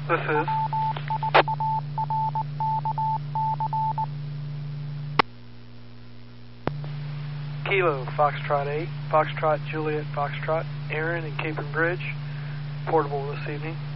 This is. Kilo, Foxtrot 8, Foxtrot, Juliet, Foxtrot, Aaron and Capron Bridge, portable this evening.